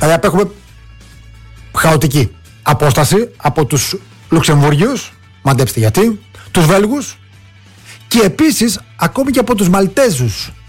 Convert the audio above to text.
Δηλαδή απέχουμε χαοτική απόσταση από τους Λουξεμβούργιους, μαντέψτε γιατί, τους Βέλγους και επίσης ακόμη και από τους Μαλτέζους.